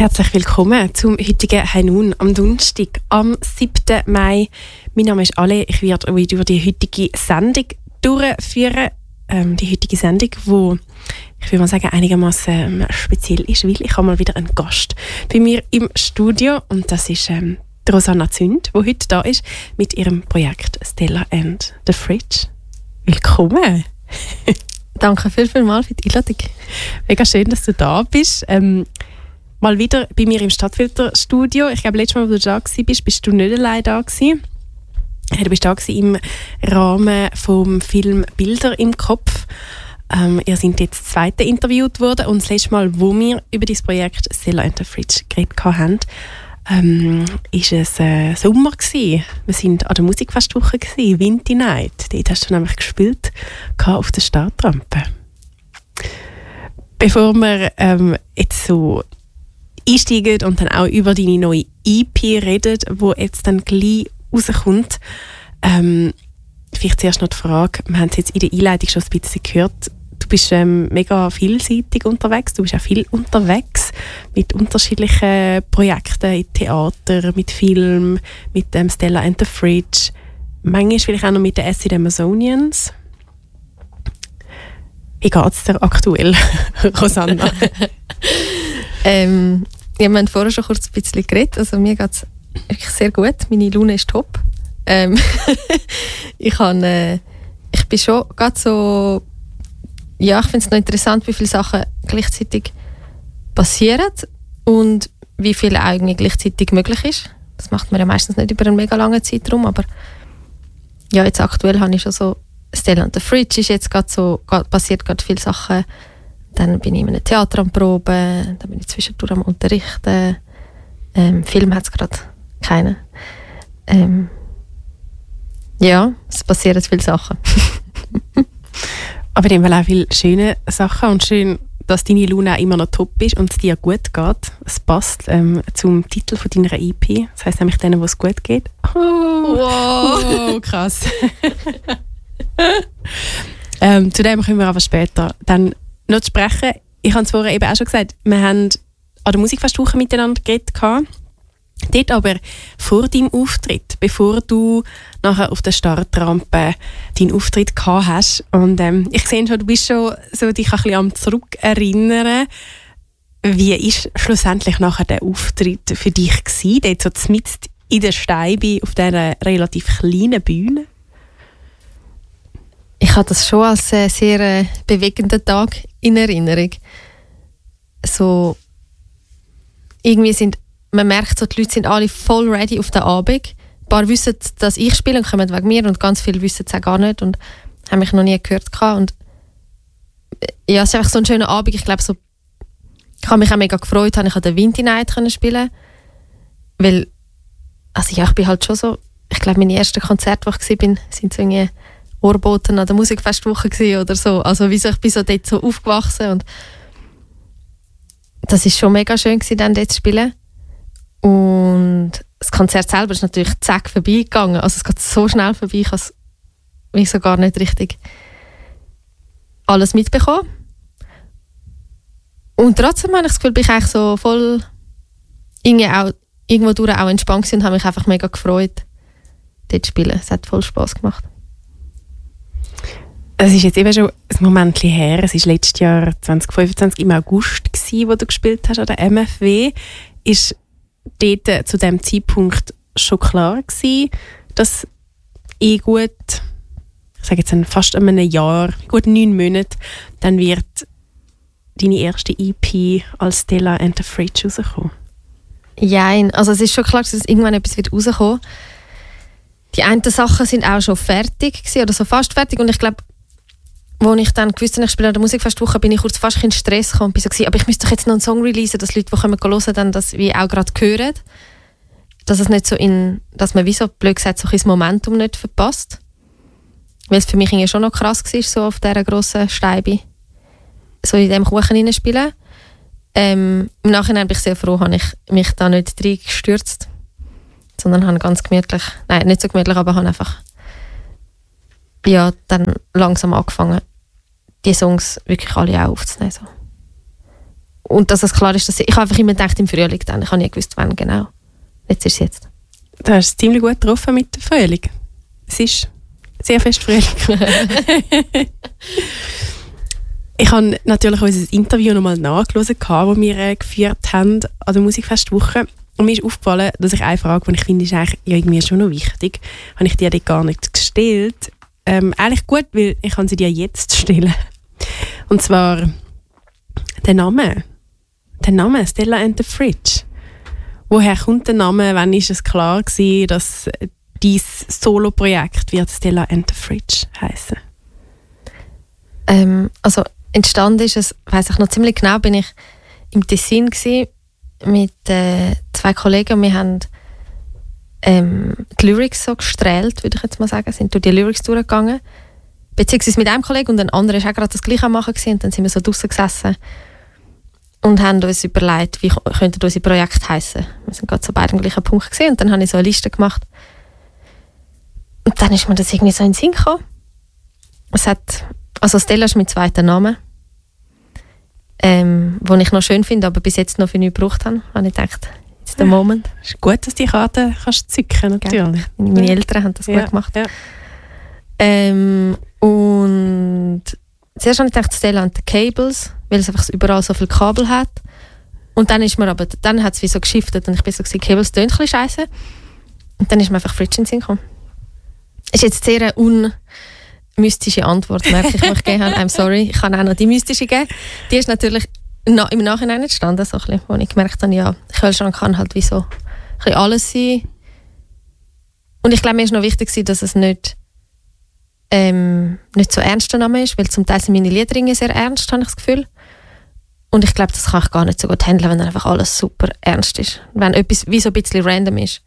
Herzlich willkommen zum heutigen Heinun am Donnerstag, am 7. Mai. Mein Name ist Ale, ich werde euch durch die heutige Sendung durchführen. Die heutige Sendung, die, ich würde mal sagen, einigermaßen speziell ist, weil ich habe mal wieder einen Gast bei mir im Studio und das ist Rosanna Zünd, die heute da ist mit ihrem Projekt Stella and the Fridge. Willkommen! Danke vielmals für die Einladung. Mega schön, dass du da bist. Mal wieder bei mir im Stadtfilterstudio. Ich glaube, letztes Mal, als du da warst, bist du nicht allein da gewesen. Du bist da gewesen im Rahmen vom Film «Bilder im Kopf». Ihr seid jetzt das zweite interviewt worden und das letzte Mal, wo wir über das Projekt «Stella and the Fridge» geredet haben, ist es Sommer gewesen. Wir sind an der Musikfestwoche gewesen, Windy Night. Dort hast du nämlich gespielt auf der Startrampe. Bevor wir jetzt so einsteigen und dann auch über deine neue EP reden, die jetzt dann gleich rauskommt, vielleicht zuerst noch die Frage, wir haben es jetzt in der Einleitung schon ein bisschen gehört, du bist mega vielseitig unterwegs, du bist auch viel unterwegs mit unterschiedlichen Projekten, in Theater, mit Film, mit Stella and the Fridge, manchmal vielleicht auch noch mit den Acid Amazonians. Wie geht es dir aktuell, Rosanna? Ja, wir haben vorher schon kurz ein bisschen geredet. Also mir geht es wirklich sehr gut. Meine Laune ist top. Ich bin schon gerade so... Ja, ich finde es noch interessant, wie viele Sachen gleichzeitig passieren und wie viel eigentlich gleichzeitig möglich ist. Das macht man ja meistens nicht über einen mega langen Zeitraum, aber ja, jetzt aktuell habe ich schon so Stella and the Fridge ist jetzt gerade so, passiert gerade viele Sachen. Dann bin ich in einem Theater am Proben, dann bin ich zwischendurch am Unterrichten. Film hat es gerade keinen. Ja, es passieren viele Sachen. Aber in auch viele schöne Sachen und schön, dass deine Laune auch immer noch top ist und es dir gut geht. Es passt zum Titel von deiner EP. Das heisst nämlich denen, wo es gut geht. Oh, wow, krass. Zu dem kommen wir aber später dann noch zu sprechen. Ich habe es vorher eben auch schon gesagt, wir haben an der Musikfestwoche miteinander geredet. Dort aber vor deinem Auftritt, bevor du nachher auf der Startrampe deinen Auftritt gehabt hast. Und ich sehe schon, du bist schon so dich ein bisschen am Zurückerinnern. Wie ist schlussendlich nachher der Auftritt für dich gewesen? Dort so mitten in der Steibe auf dieser relativ kleinen Bühne? Ich habe das schon als sehr bewegenden Tag in Erinnerung. So, irgendwie man merkt, so, die Leute sind alle voll ready auf den Abend. Ein paar wissen, dass ich spiele und kommen wegen mir und ganz viele wissen es auch gar nicht und haben mich noch nie gehört. Und ja, es ist einfach so ein schöner Abend. Ich glaube, so, ich habe mich auch mega gefreut, dass ich an der Windy Night spielen konnte. Weil, also ja, ich bin halt schon so, ich glaube, meine ersten Konzerte, wo ich war, sind so irgendwie Ohrboten an der Musikfestwoche oder so. Also wie so, ich bin so dort so aufgewachsen und das ist schon mega schön gewesen, dann dort zu spielen. Und das Konzert selber ist natürlich zack vorbeigegangen. Also es geht so schnell vorbei, ich habe es so gar nicht richtig alles mitbekommen. Und trotzdem habe ich das Gefühl, bin ich eigentlich so voll irgendwo durch auch entspannt und habe mich einfach mega gefreut, dort zu spielen. Es hat voll Spass gemacht. Es ist jetzt eben schon ein Moment her. Es war letztes Jahr 2025 im August gewesen, wo du gespielt hast an der MFW. Ist dort zu dem Zeitpunkt schon klar gewesen, dass ich sage jetzt fast einem Jahr, gut 9 Monate, dann wird deine erste EP als Stella and the Fridge rauskommen? Nein, also es ist schon klar, dass irgendwann etwas wird rauskommen. Die einen Sachen sind auch schon fertig gewesen, oder so fast fertig und ich glaube, als ich dann gewusst habe, ich spiele an der Musikfestwoche, bin ich kurz fast in Stress gekommen und bin so gewesen, aber ich müsste doch jetzt noch einen Song releasen, dass Leute, die hören, dann das wie auch gerade hören. Dass es nicht so dass man wie so blöd gesagt so das Momentum nicht verpasst. Weil es für mich irgendwie schon noch krass war, so auf dieser grossen Steibe so in diesem Kuchen hineinspielen. Im Nachhinein bin ich sehr froh, habe ich mich da nicht reingestürzt, sondern habe ganz gemütlich, nein, nicht so gemütlich, aber habe einfach ja, dann langsam angefangen, die Songs wirklich alle auch aufzunehmen. So. Und dass es klar ist, dass ich einfach immer gedacht, im Frühling dann. Ich habe nie gewusst, wann genau. Jetzt ist es jetzt. Du hast es ziemlich gut getroffen mit dem Frühling. Es ist sehr fest Frühling. Ich habe natürlich unser Interview nochmal nachgelesen, das wir geführt haben an der Musikfestwoche. Und mir ist aufgefallen, dass ich eine Frage, die ich finde, ist eigentlich irgendwie schon noch wichtig, habe ich dir dort gar nicht gestellt. Eigentlich gut, weil ich kann sie dir jetzt stellen. Und zwar der Name. Der Name Stella and the Fridge. Woher kommt der Name? Wann ist es klar gewesen, dass dein Solo-Projekt wird Stella and the Fridge heißen? Also entstanden ist es, weiss ich noch ziemlich genau, bin ich im Tessin gsi mit 2 Kollegen und wir haben die Lyrics so gestrahlt, würde ich jetzt mal sagen, sind durch die Lyrics durchgegangen, beziehungsweise mit einem Kollegen und ein anderer ist auch gerade das Gleiche am machen gewesen, und dann sind wir so draussen gesessen und haben uns überlegt, wie könnte unser Projekt heißen. Wir sind gerade so beide am gleichen Punkt gewesen, und dann habe ich so eine Liste gemacht und dann ist mir das irgendwie so in den Sinn gekommen. Also Stella ist mein zweiter Name, den ich noch schön finde, aber bis jetzt noch für nichts gebraucht habe. Habe ich gedacht, it's the moment. Es ist gut, dass die Karte kannst zücken, natürlich. Ja. Meine Eltern haben das gut gemacht. Ja. Und zuerst habe ich gedacht, Stella and the Cables, weil es einfach überall so viele Kabel hat. Und dann ist mir aber, dann hat es wie so geschiftet und ich bin so gewesen, Cables tönt ein bisschen scheisse. Und dann ist mir einfach Fridge in den Sinn gekommen. Ist jetzt sehr eine unmystische Antwort, merke ich, die ich gegeben habe. I'm sorry, ich kann auch noch die mystische geben. Die ist natürlich im Nachhinein entstanden, so ein bisschen, wo ich gemerkt habe, ja, Kühlschrank kann halt wie so ein bisschen alles sein. Und ich glaube, mir ist noch wichtig, dass es nicht so ernster Name ist, weil zum Teil sind meine Lieder sehr ernst, habe ich das Gefühl. Und ich glaube, das kann ich gar nicht so gut handeln, wenn dann einfach alles super ernst ist. Wenn etwas wie so ein bisschen random ist,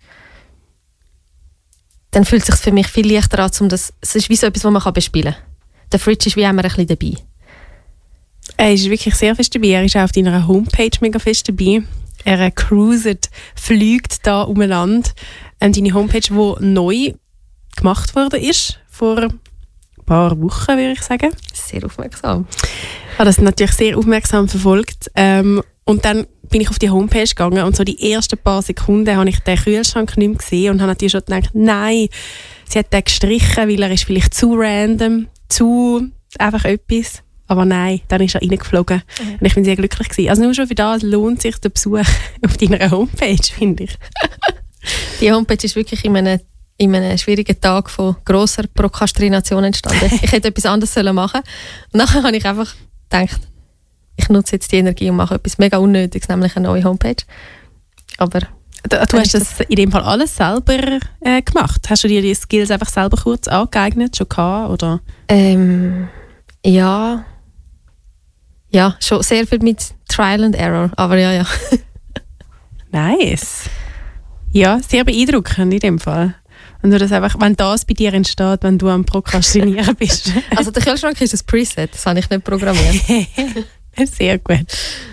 dann fühlt es sich für mich viel leichter an, es ist wie so etwas, was man bespielen kann. Der Fridge ist wie immer ein bisschen dabei. Er ist wirklich sehr fest dabei. Er ist auch auf deiner Homepage mega fest dabei. Er cruiset, fliegt da umeinander. Deine Homepage, die neu gemacht worden ist, vor ein paar Wochen, würde ich sagen. Sehr aufmerksam. Ich habe das natürlich sehr aufmerksam verfolgt. Und dann bin ich auf die Homepage gegangen und so die ersten paar Sekunden habe ich den Kühlschrank nicht mehr gesehen und habe natürlich schon gedacht, nein, sie hat den gestrichen, weil er ist vielleicht zu random, zu einfach etwas. Aber nein, dann ist er reingeflogen. Und ich bin sehr glücklich gewesen. Also nur schon für das lohnt sich der Besuch auf deiner Homepage, finde ich. Die Homepage ist wirklich in einem schwierigen Tag von grosser Prokrastination entstanden. Ich hätte etwas anderes machen sollen. Und nachher habe ich einfach gedacht, ich nutze jetzt die Energie und mache etwas mega Unnötiges, nämlich eine neue Homepage. Aber du hast das in dem Fall alles selber gemacht? Hast du dir die Skills einfach selber kurz angeeignet, schon gehabt, oder? Ja, schon sehr viel mit Trial and Error, aber ja. Nice. Ja, sehr beeindruckend in dem Fall. Wenn das bei dir entsteht, wenn du am Prokrastinieren bist. Also der Kühlschrank ist ein Preset, das habe ich nicht programmiert. Sehr gut.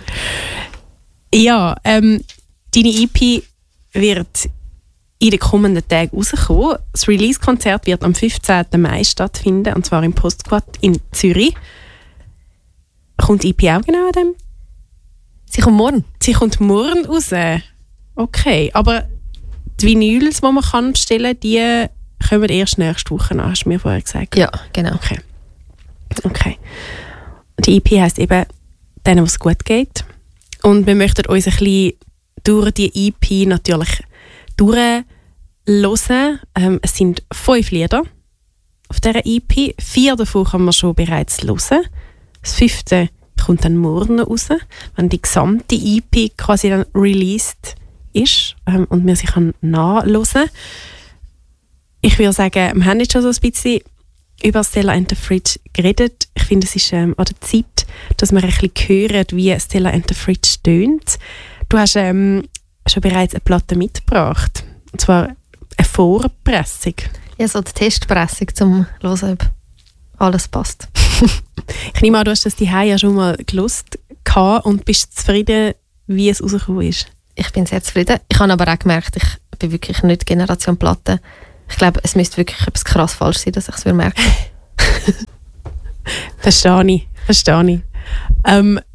Ja, deine EP wird in den kommenden Tagen rauskommen. Das Release-Konzert wird am 15. Mai stattfinden, und zwar im Postquad in Zürich. Kommt die EP auch genau an dem? Sie kommt morgen. Sie kommt morgen raus? Okay, aber die Vinyls, die man kann bestellen kann, die kommen erst nächste Woche an, hast du mir vorher gesagt? Ja, genau. Okay. Die EP heisst eben «Denen, was gut geht». Und wir möchten uns ein bisschen durch die EP natürlich durchhören. Es sind 5 Lieder auf dieser EP. 4 davon kann man schon bereits hören. Das 5. kommt dann morgen raus, wenn die gesamte EP quasi dann released ist und man sie kann nachhören. Ich würde sagen, wir haben jetzt schon so ein bisschen über Stella and the Fridge geredet. Ich finde, es ist an der Zeit, dass wir ein bisschen hören, wie Stella and the Fridge tönt. Du hast schon bereits eine Platte mitgebracht. Und zwar eine Vorpressung. Ja, so die Testpressung, um zu hören, ob alles passt. Ich nehme an, du hast das daheim ja schon mal gehört und bist zufrieden, wie es rausgekommen ist. Ich bin sehr zufrieden. Ich habe aber auch gemerkt, ich bin wirklich nicht Generation Platte. Ich glaube, es müsste wirklich etwas krass falsch sein, dass ich es merke. Verstehe ich.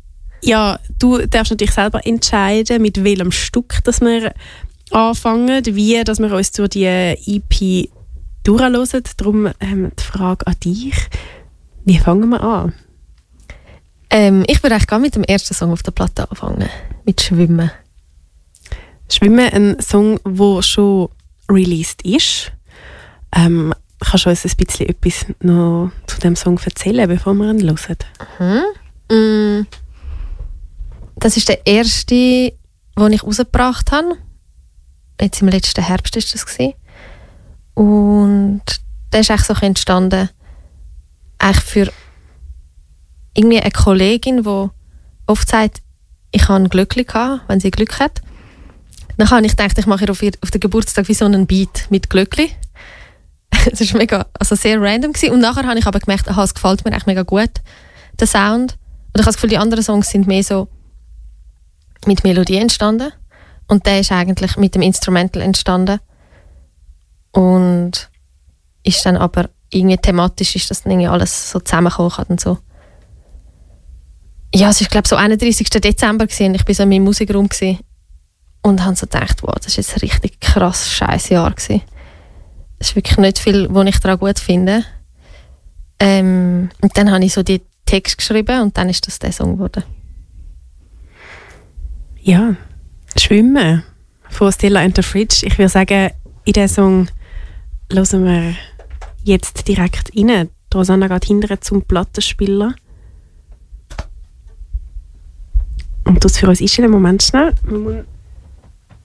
Ja, du darfst natürlich selber entscheiden, mit welchem Stück dass wir anfangen, wie dass wir uns durch die EP durchhören. Darum die Frage an dich. Wie fangen wir an? Ich würde eigentlich gerne mit dem ersten Song auf der Platte anfangen. Mit «Schwimmen». «Schwimmen», ein Song, der schon released ist. Kannst du uns ein bisschen etwas noch zu dem Song erzählen, bevor wir ihn hören? Das ist der erste, den ich rausgebracht habe. Jetzt im letzten Herbst war das gewesen. Und der ist eigentlich so entstanden, eigentlich für irgendwie eine Kollegin, die oft sagt, ich habe ein Glöckchen gehabt, wenn sie Glück hat. Dann habe ich gedacht, ich mache auf den Geburtstag wie so einen Beat mit Glöckchen. Das war mega, also sehr random gewesen. Und nachher habe ich aber gemerkt, es gefällt mir echt mega gut, der Sound. Und ich habe das Gefühl, die anderen Songs sind mehr so mit Melodie entstanden. Und der ist eigentlich mit dem Instrumental entstanden. Und ist dann aber irgendwie thematisch ist das dann irgendwie alles so zusammengekommen und so. Ja, es war glaube ich so 31. Dezember gewesen. Ich war so in meinem Musikraum gewesen und habe so gedacht, wow, das ist jetzt ein richtig krass scheiß Jahr gewesen. Es ist wirklich nicht viel, was ich daran gut finde. Und dann habe ich so die Text geschrieben und dann ist das der Song geworden. Ja, «Schwimmen» von Stella and the Fridge. Ich würde sagen, in diesen Song hören wir jetzt direkt rein. Rosanna geht hinterher zum Plattenspieler. Und das für uns ist in einem Moment schnell. Wir müssen